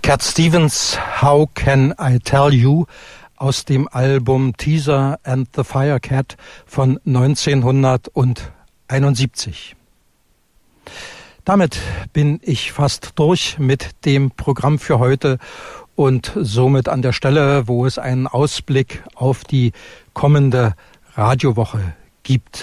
Cat Stevens, How Can I Tell You, aus dem Album Teaser and the Firecat von 1971. Damit bin ich fast durch mit dem Programm für heute und somit an der Stelle, wo es einen Ausblick auf die kommende Radiowoche gibt.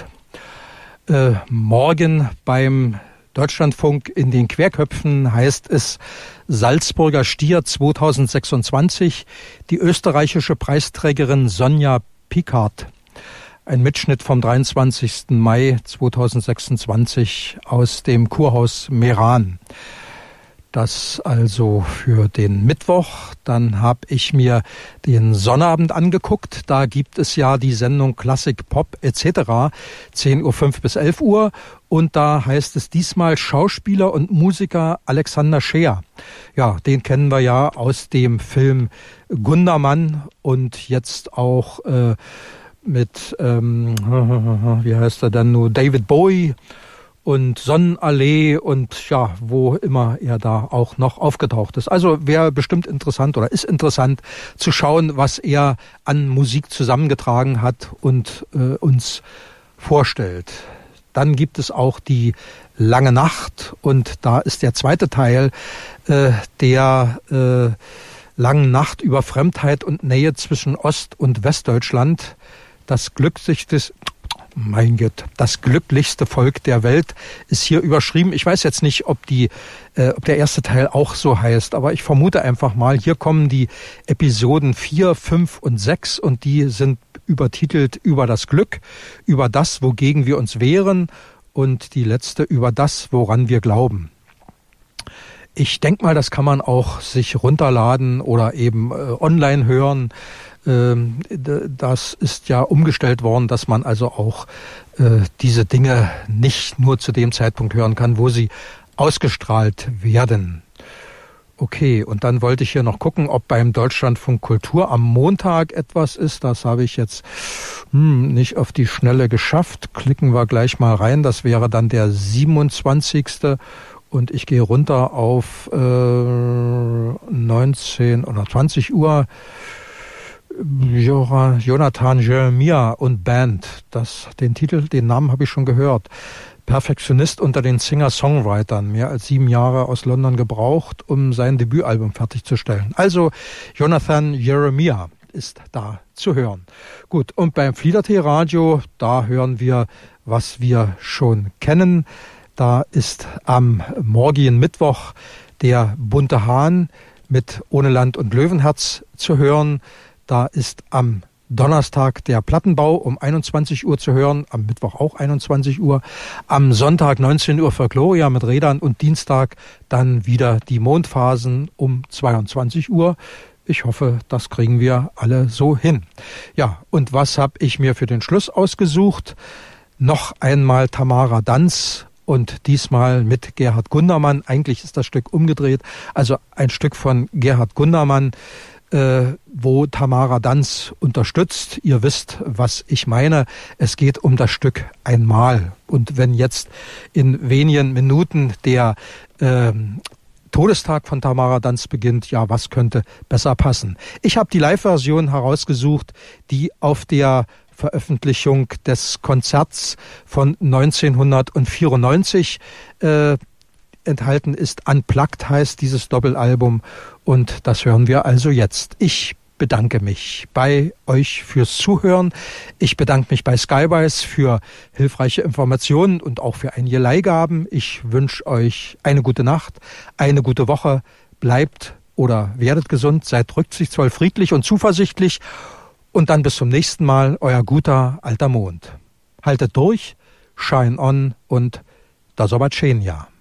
Morgen beim Deutschlandfunk in den Querköpfen heißt es Salzburger Stier 2026, die österreichische Preisträgerin Sonja Pikart. Ein Mitschnitt vom 23. Mai 2026 aus dem Kurhaus Meran. Das also für den Mittwoch. Dann habe ich mir den Sonnabend angeguckt. Da gibt es ja die Sendung Klassik Pop etc. 10.05 Uhr bis 11 Uhr. Und da heißt es diesmal Schauspieler und Musiker Alexander Scheer. Ja, den kennen wir ja aus dem Film Gundermann und jetzt auch mit, wie heißt er denn nur, David Bowie und Sonnenallee und ja, wo immer er da auch noch aufgetaucht ist. Also wäre bestimmt interessant oder ist interessant zu schauen, was er an Musik zusammengetragen hat und uns vorstellt. Dann gibt es auch die Lange Nacht und da ist der zweite Teil der Langen Nacht über Fremdheit und Nähe zwischen Ost- und Westdeutschland. Das glücklichste Volk der Welt ist hier überschrieben. Ich weiß jetzt nicht, ob der erste Teil auch so heißt, aber ich vermute einfach mal, hier kommen die Episoden 4, 5 und 6 und die sind übertitelt über das Glück, über das, wogegen wir uns wehren und die letzte über das, woran wir glauben. Ich denke mal, das kann man auch sich runterladen oder eben online hören. Das ist ja umgestellt worden, dass man also auch diese Dinge nicht nur zu dem Zeitpunkt hören kann, wo sie ausgestrahlt werden. Okay, und dann wollte ich hier noch gucken, ob beim Deutschlandfunk Kultur am Montag etwas ist. Das habe ich jetzt nicht auf die Schnelle geschafft. Klicken wir gleich mal rein. Das wäre dann der 27. Und ich gehe runter auf 19 oder 20 Uhr. Jonathan Jeremiah und Band. Den Namen habe ich schon gehört. Perfektionist unter den Singer-Songwritern. Mehr als 7 Jahre aus London gebraucht, um sein Debütalbum fertigzustellen. Also Jonathan Jeremiah ist da zu hören. Gut, und beim Fliedertee Radio, da hören wir, was wir schon kennen. Da ist am morgigen Mittwoch der Bunte Hahn mit Ohne Land und Löwenherz zu hören. Da ist am Donnerstag der Plattenbau um 21 Uhr zu hören, am Mittwoch auch 21 Uhr, am Sonntag 19 Uhr für Gloria mit Rädern und Dienstag dann wieder die Mondphasen um 22 Uhr. Ich hoffe, das kriegen wir alle so hin. Ja, und was habe ich mir für den Schluss ausgesucht? Noch einmal Tamara Danz und diesmal mit Gerhard Gundermann. Eigentlich ist das Stück umgedreht, also ein Stück von Gerhard Gundermann, wo Tamara Danz unterstützt. Ihr wisst, was ich meine. Es geht um das Stück Einmal. Und wenn jetzt in wenigen Minuten der Todestag von Tamara Danz beginnt, ja, was könnte besser passen? Ich habe die Live-Version herausgesucht, die auf der Veröffentlichung des Konzerts von 1994 enthalten ist. Unplugged heißt dieses Doppelalbum und das hören wir also jetzt. Ich bedanke mich bei euch fürs Zuhören. Ich bedanke mich bei Skywise für hilfreiche Informationen und auch für einige Leihgaben. Ich wünsche euch eine gute Nacht, eine gute Woche. Bleibt oder werdet gesund, seid rücksichtsvoll, friedlich und zuversichtlich. Und dann bis zum nächsten Mal, euer guter alter Mond. Haltet durch, shine on und da sobat schön, ja.